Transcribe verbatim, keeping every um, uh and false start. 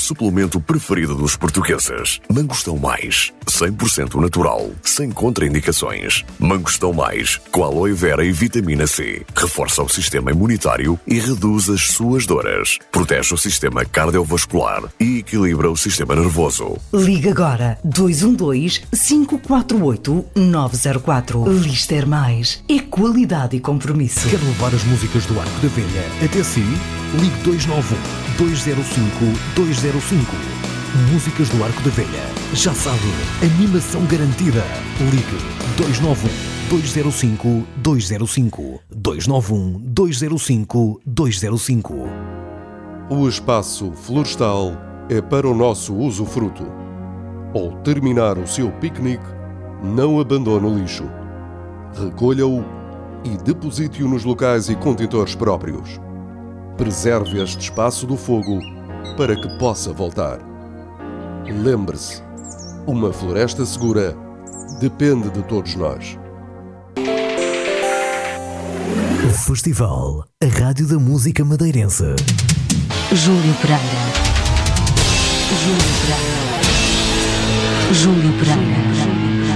suplemento preferido dos portugueses. Mangostão Mais, cem por cento natural, sem contraindicações. Mangostão Mais, com aloe vera e vitamina C. Reforça o sistema imunitário e reduz as suas dores. Protege o sistema cardiovascular e equilibra o sistema nervoso. Liga agora dois um dois, cinco quatro oito, nove zero quatro. Lister Mais é qualidade e compromisso. Quer levar as músicas do Arco da Velha até si? Ligue dois nove um, dois zero cinco, dois zero cinco. Músicas do Arco da Velha. Já sabe, animação garantida. Ligue dois nove um, dois zero cinco, dois zero cinco. dois nove um, dois zero cinco, dois zero cinco. O espaço florestal é para o nosso usufruto. Ao terminar o seu piquenique, não abandone o lixo. Recolha-o e deposite-o nos locais e contentores próprios. Preserve este espaço do fogo para que possa voltar. Lembre-se, uma floresta segura depende de todos nós. Festival, a Rádio da Música Madeirense. Júlio Pereira. Júlio Pereira. Júlio Pereira.